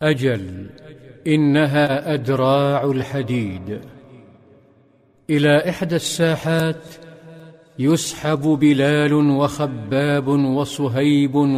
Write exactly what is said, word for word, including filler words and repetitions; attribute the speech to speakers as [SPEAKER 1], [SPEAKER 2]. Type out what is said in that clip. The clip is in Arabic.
[SPEAKER 1] أجل، إنها أدراع الحديد. إلى إحدى الساحات يسحب بلال وخباب وصهيب